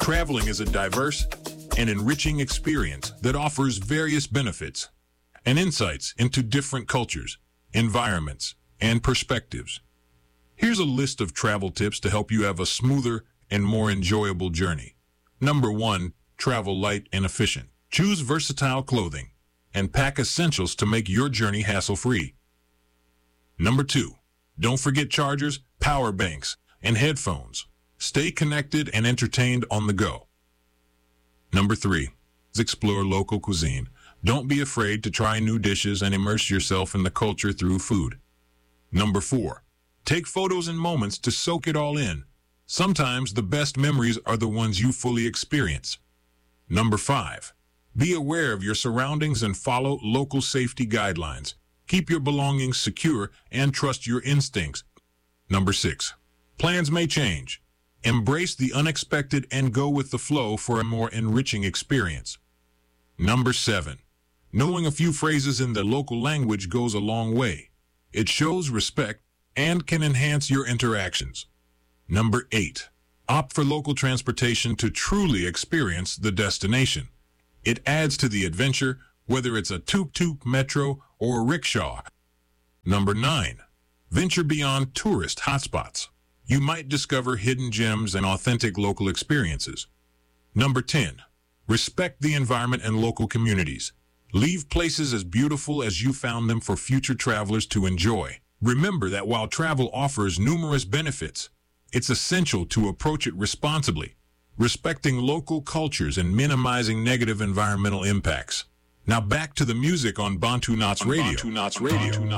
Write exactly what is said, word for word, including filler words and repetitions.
Traveling is a diverse and enriching experience that offers various benefits and insights into different cultures, environments, and perspectives. Here's a list of travel tips to help you have a smoother and more enjoyable journey. Number one, travel light and efficient. Choose versatile clothing and pack essentials to make your journey hassle-free. Number two, don't forget chargers, power banks, and headphones. Stay connected and entertained on the go. Number three, explore local cuisine. Don't be afraid to try new dishes and immerse yourself in the culture through food. Number four, take photos and moments to soak it all in. Sometimes the best memories are the ones you fully experience. Number five, be aware of your surroundings and follow local safety guidelines. Keep your belongings secure and trust your instincts. Number six, plans may change. Embrace the unexpected and go with the flow for a more enriching experience. Number seven, knowing a few phrases in the local language goes a long way. It shows respect and can enhance your interactions. Number eight, opt for local transportation to truly experience the destination. It adds to the adventure, whether it's a tuk-tuk, metro, or a rickshaw. Number nine, venture beyond tourist hotspots. You might discover hidden gems and authentic local experiences. Number ten, respect the environment and local communities. Leave places as beautiful as you found them for future travelers to enjoy. Remember that while travel offers numerous benefits, it's essential to approach it responsibly, respecting local cultures and minimizing negative environmental impacts. Now back to the music on Bantu Knots Radio. Bantu Knots Radio.